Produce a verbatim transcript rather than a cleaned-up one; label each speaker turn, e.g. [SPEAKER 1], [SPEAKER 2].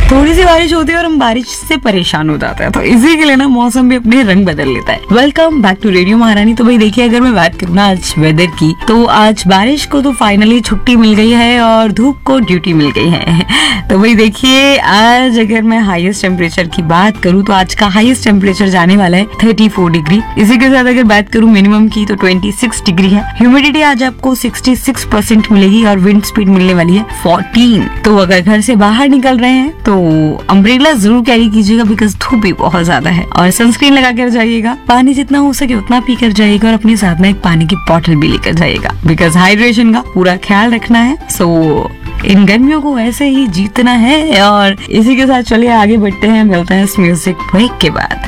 [SPEAKER 1] थोड़ी सी बारिश होती है और हम बारिश से परेशान हो जाते हैं, तो इसी के लिए ना मौसम भी अपने रंग बदल लेता है। वेलकम बैक टू रेडियो महारानी। तो भाई देखिए, अगर मैं बात करूँ ना आज वेदर की, तो आज बारिश को तो फाइनली छुट्टी मिल गई है और धूप को ड्यूटी मिल गई है। तो भाई देखिए, आज अगर मैं हाईएस्ट टेम्परेचर की बात करूँ तो आज का हाईएस्ट टेम्परेचर जाने वाला है चौंतीस डिग्री। इसी के साथ अगर बात करूँ मिनिमम की तो छब्बीस डिग्री है। ह्यूमिडिटी आज आपको छियासठ परसेंट मिलेगी और विंड स्पीड मिलने वाली है चौदह। तो अगर घर से बाहर निकल रहे हैं तो अम्ब्रेला जरूर कैरी कीजिएगा, बिकॉज धूप भी बहुत ज्यादा है। और सनस्क्रीन लगा कर जाइएगा, पानी जितना हो सके उतना पी कर जाइएगा और अपने साथ में एक पानी की बोतल भी लेकर जाइएगा, बिकॉज हाइड्रेशन का पूरा ख्याल रखना है। सो so, इन गर्मियों को ऐसे ही जीतना है। और इसी के साथ चलिए आगे बढ़ते हैं, मिलते हैं इस म्यूजिक ब्रेक के बाद।